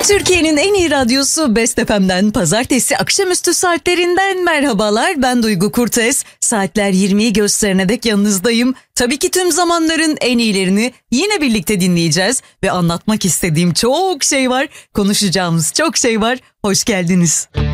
Türkiye'nin en iyi radyosu Best FM'den pazartesi akşamüstü saatlerinden merhabalar. Ben Duygu Kurtes. Saatler 20'yi gösterene dek yanınızdayım. Tabii ki tüm zamanların en iyilerini yine birlikte dinleyeceğiz. Ve anlatmak istediğim çok şey var. Konuşacağımız çok şey var. Hoş geldiniz.